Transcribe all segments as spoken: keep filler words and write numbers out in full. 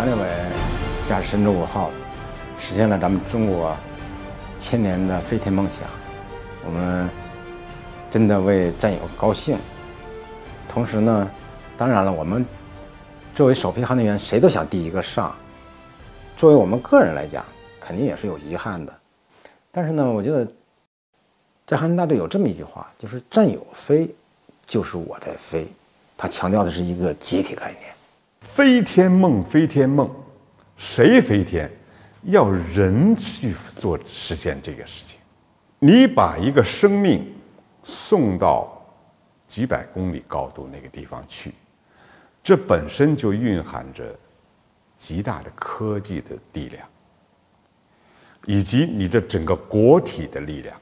立伟驾驶神舟五号，实现了咱们中国千年的飞天梦想，我们真的为战友高兴。同时呢，当然了，我们作为首批航天员，谁都想第一个上。作为我们个人来讲，肯定也是有遗憾的。但是呢，我觉得在航天大队有这么一句话，就是战友飞，就是我在飞。他强调的是一个集体概念。 飞天梦，飞天梦，谁飞天？要人去做实现这个事情。你把一个生命送到几百公里高度那个地方去，这本身就蕴含着极大的科技的力量，以及你的整个国体的力量。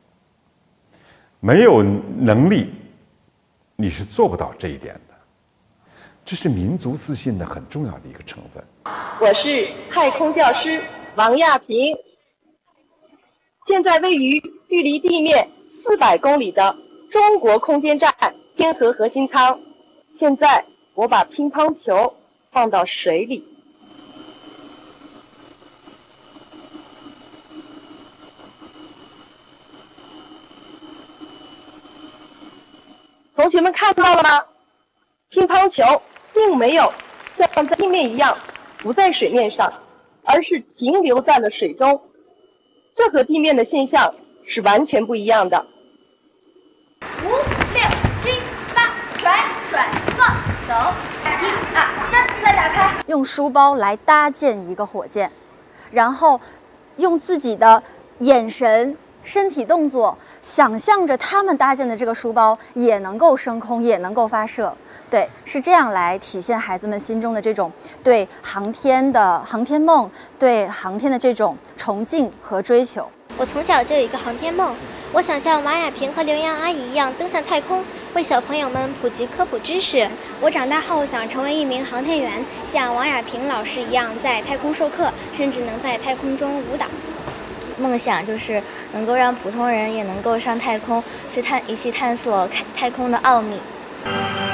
没有能力，你是做不到这一点的。这是民族自信的很重要的一个成分。 我是太空教师王亚平，现在位于距离地面四百公里的中国空间站天河核心舱。现在我把乒乓球放到水里。同学们看到了吗？乒乓球并没有像在地面一样浮在水面上，而是停留在了水中。这和地面的现象是完全不一样的。 五六七八，甩甩放走，一二三，再打开。 用书包来搭建一个火箭，然后用自己的眼神、身体动作，想象着他们搭建的这个书包也能够升空，也能够发射。对，是这样来体现孩子们心中的这种对航天的航天梦，对航天的这种崇敬和追求。 我从小就有一个航天梦，我想像王亚平和刘洋阿姨一样登上太空，为小朋友们普及科普知识。 我长大后想成为一名航天员，像王亚平老师一样在太空授课，甚至能在太空中舞蹈。 梦想就是能够让普通人也能够上太空，去探一起探索太空的奥秘。